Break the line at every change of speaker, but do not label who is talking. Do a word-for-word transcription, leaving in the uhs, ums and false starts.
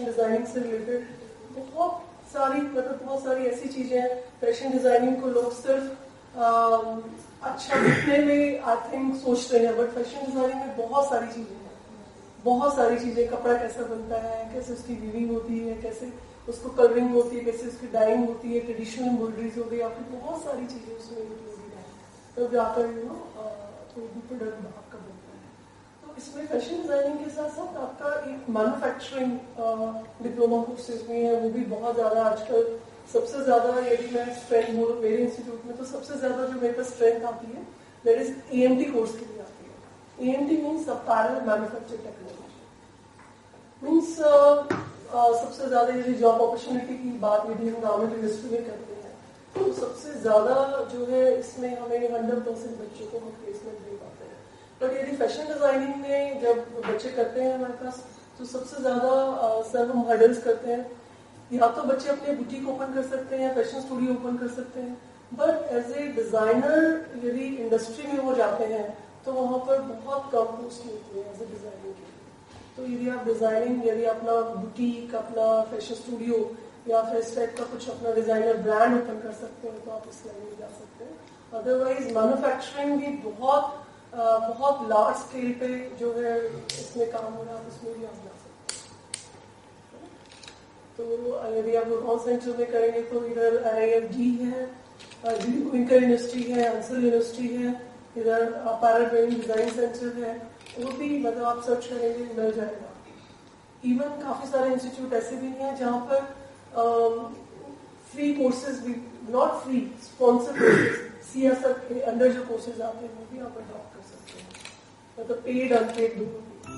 Designing سے related بہت ساری مطلب بہت ساری ایسی چیزیں ہیں. فیشن ڈیزائننگ کو لوگ صرف اچھا دکھنے میں آئی تھنک سوچتے ہیں, بٹ فیشن ڈیزائننگ میں بہت ساری چیزیں ہیں, بہت ساری چیزیں. کپڑا کیسا بنتا ہے, کیسے اس کی ویونگ ہوتی ہے, کیسے اس کو کلرنگ ہوتی ہے, کیسے اس کی ڈائنگ ہوتی ہے, ٹریڈیشنل امبرائڈریز ہو گئی, آپ کی بہت ساری چیزیں اس میں انکلوڈیڈ ہیں. تو جا کر یو نو تو پروڈکٹ آپ کا بنتا ہے. تو اس میں فیشن ڈیزائننگ کے ساتھ ساتھ آپ کا ایک مینوفیکچرنگ ڈپلوما کورسز بھی ہیں, وہ بھی بہت زیادہ آج کل سب سے زیادہ. یدی میں اسٹرینتھ بولوں میرے انسٹیٹیوٹ میں تو سب سے زیادہ جو میرے پاس اسٹرینتھ آتی ہے that is E M T course کے لیے آتی ہے. E M T means apparel manufacture technology means سب سے زیادہ یہ جاب اپرچونیٹی کی بات یدی ہم گورنمنٹ انڈسٹری میں کرتے ہیں تو سب سے زیادہ جو ہے اس میں ہمیں ہنڈریڈ پرسینٹ بچوں کو ہم پلیسمنٹ دے پاتے ہیں. بٹ یدی فیشن ڈیزائننگ میں جب بچے کرتے ہیں ہمارے پاس تو سب سے زیادہ سر ہم ہرڈلس کرتے ہیں. یا تو بچے اپنے بوٹیک اوپن کر سکتے ہیں یا فیشن اسٹوڈیو اوپن کر سکتے ہیں, بٹ ایز اے ڈیزائنر یدی انڈسٹری میں وہ جاتے ہیں تو وہاں پر بہت کم پوسٹ ہوتی ہے ایز اے ڈیزائنر کے لیے. تو یدی آپ ڈیزائننگ یدی اپنا بوٹیک اپنا فیشن اسٹوڈیو یا پھر اس ٹائپ کا کچھ اپنا ڈیزائنر برانڈ اوپن کر سکتے ہیں تو آپ اس لائن میں جا سکتے ہیں. ادروائز مینوفیکچرنگ بھی بہت بہت لارج اسکیل پہ جو ہے اس میں کام ہو رہا ہے, اس میں بھی آپ جا سکتے ہیں. تو یدی آپ لوگ سینٹر میں کریں گے تو ادھر آئی ایف ڈی ہے, ونکر یونیورسٹی ہے, انسل یونیورسٹی ہے, ادھر پیرا ٹریننگ ڈیزائن سینٹر ہے, وہ بھی مطلب آپ سرچ کریں گے مل جائے گا. ایون کافی سارے انسٹیٹیوٹ ایسے بھی ہیں جہاں پر فری کورسز بھی, not free sponsor courses, C S F کے انڈر جو کورسز آتے ہیں وہ بھی آپ اڈاپٹ کر سکتے ہیں, مطلب پیڈ ان پیڈ دونوں.